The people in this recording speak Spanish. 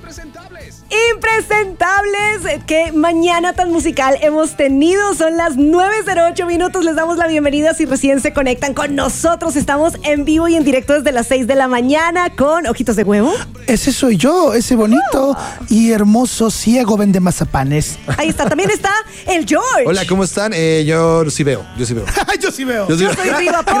Impresentables, qué mañana tan musical hemos tenido. Son las 9:08 minutos. Les damos la bienvenida si recién se conectan con nosotros. Estamos en vivo y en directo desde las 6 de la mañana con Ojitos de Huevo. Ese soy yo, ese bonito y hermoso ciego vende mazapanes. Ahí está, también está el George. Hola, ¿cómo están? Yo sí veo. Yo sí veo. Yo soy viva, por